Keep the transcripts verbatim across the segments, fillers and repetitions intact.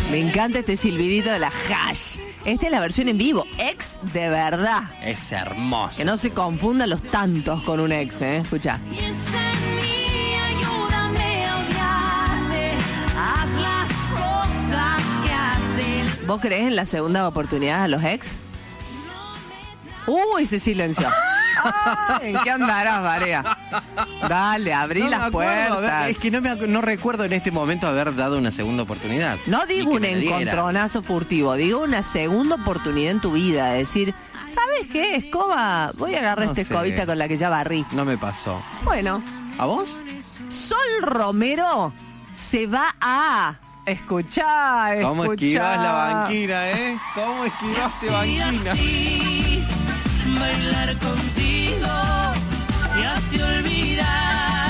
Me encanta este silbidito de la hash. Esta es la versión en vivo, ex de verdad. Es hermoso. Que no se confundan los tantos con un ex, ¿eh? Escucha. ¿Vos creés en la segunda oportunidad a los ex? Uy, ese silencio. Ay, ¿en qué andarás, Barea? Dale, abrí no las acuerdo, puertas. Ver, es que no, me, no recuerdo en este momento haber dado una segunda oportunidad. No digo un encontronazo furtivo, digo una segunda oportunidad en tu vida. Es decir, ¿sabes qué, escoba? Voy a agarrar No esta sé. escobita con la que ya barrí. No me pasó. Bueno. ¿A vos? Sol Romero se va a... Escuchá, escuchá. ¿Cómo esquivás la banquina, eh? ¿Cómo esquivaste banquina? Así, bailar contigo te hace olvidar.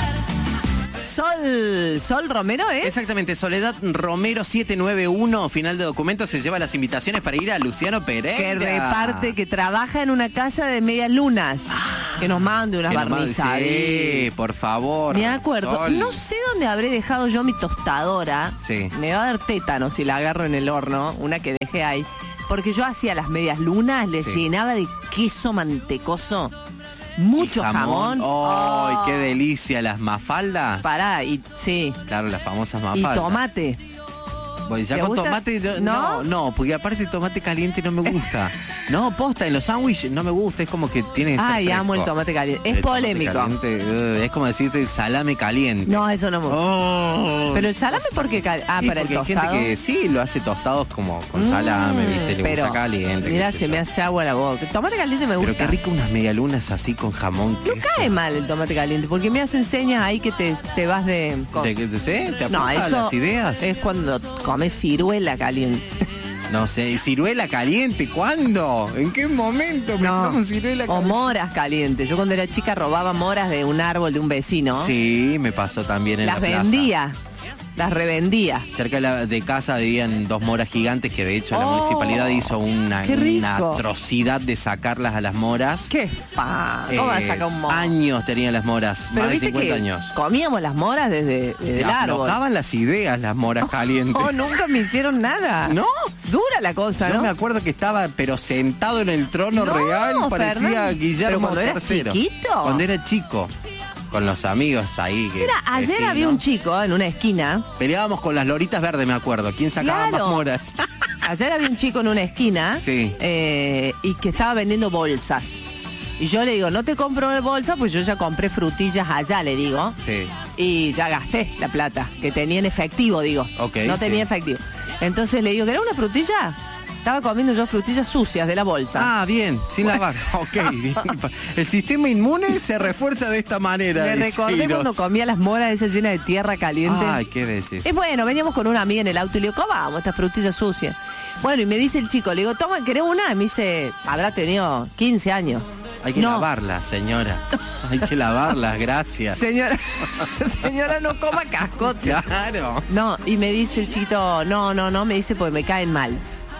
Sol, Sol Romero es. Exactamente, Soledad Romero siete nueve uno, final de documentos, se lleva las invitaciones para ir a Luciano Pereira. Que reparte, que trabaja en una casa de medias lunas. Que nos mande unas Que nos mande, barnizadas. sí, por favor. Me acuerdo, Sol. no sé dónde habré dejado yo mi tostadora. Sí. Me va a dar tétano si la agarro en el horno, una que dejé ahí. Porque yo hacía las medias lunas, les Sí. llenaba de queso mantecoso, mucho Y jamón. ¡Ay, Oh. qué delicia! ¿Las mafaldas? Pará, y sí. Claro, las famosas Y mafaldas. tomate. Bueno, ya ¿Te con gusta? tomate, yo- ¿No? no, no, porque aparte el tomate caliente no me gusta. No, posta, en los sándwiches no me gusta, es como que tiene que ser Ay, amo el fresco. tomate caliente. Es El tomate polémico. caliente, uh, es como decirte salame caliente. No, eso no me gusta. Oh. Pero el salame, ¿por qué? cal- Ah, Y para el porque hay tostado. gente que sí lo hace tostados como con salame, Mm, ¿viste? Le pero, gusta caliente. Mira, qué sé se yo. me hace agua la boca. El tomate caliente me gusta. Pero qué rico unas medialunas así con jamón. No queso. cae mal el tomate caliente, porque me hacen señas ahí que te, te vas de... ¿Te, te, ¿sí? ¿Te No, aporta eso las ideas? es cuando comes ciruela caliente. No sé, ciruela caliente, ¿cuándo? ¿En qué momento me No, como ciruela o caliente? moras calientes. Yo cuando era chica robaba moras de un árbol de un vecino. Sí, me pasó también en Las la plaza. vendía, las revendía. Cerca de, la- de casa vivían dos moras gigantes que de hecho la Oh, municipalidad hizo una, qué rico. una atrocidad de sacarlas a las moras. ¿Qué? Pa, ¿Cómo Eh, vas a sacar un moro? Años tenían las moras, Pero más de viste cincuenta que años. comíamos las moras desde, desde Te el árbol. aflojaban las ideas las moras calientes. Oh, nunca me hicieron nada. ¿No? Dura la cosa, Yo ¿no? me acuerdo que estaba, pero sentado en el trono No, real, parecía Fernán. Guillermo ¿Pero cuando eras tercero. chiquito? Cuando era chico, con los amigos ahí. Que, Mira, ayer vecinos. había un chico en una esquina. Peleábamos con las loritas verdes, me acuerdo. ¿Quién sacaba Claro. más moras? Ayer había un chico en una esquina. Sí. eh, y que estaba vendiendo bolsas. Y yo le digo, no te compro bolsa, pues yo ya compré frutillas allá, le digo. Sí. Y ya gasté la plata, que tenía en efectivo, digo. Ok, no sí. tenía efectivo. Entonces le digo, ¿querés una frutilla? Estaba comiendo yo frutillas sucias de la bolsa. Ah, bien, sin lavar. Ok, bien. El sistema inmune se refuerza de esta manera. Me dice recordé Iros. cuando comía las moras esas llenas de tierra caliente. Ay, qué veces. Es bueno, veníamos con una amiga en el auto y le digo, ¿cómo vamos esta frutilla sucia? Bueno, y me dice el chico, le digo, toma, ¿querés una? Y me dice, habrá tenido quince años. Hay que No. lavarlas, señora. Hay que lavarlas, gracias. Señora, señora, no coma cascote. Claro. No, y me dice el chiquito, no, no, no, me dice, pues me caen mal.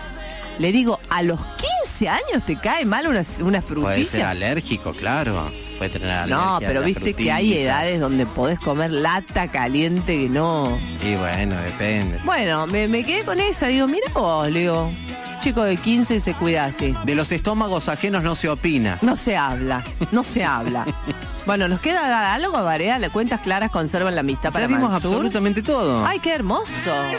Le digo, ¿a los quince años te cae mal una, una frutilla? Puede ser alérgico, claro. Puede tener alergia. No, a pero las viste que hay frutillas. edades donde podés comer lata caliente que no... Y bueno, depende. Bueno, me, me quedé con esa, digo, mira vos, le digo, chico de quince se cuida así. De los estómagos ajenos no se opina. No se habla, no se habla. Bueno, ¿nos queda dar algo, Barea? ¿Le cuentas claras conservan la amistad para Ya dimos Mansur? absolutamente todo. ¡Ay, qué hermoso!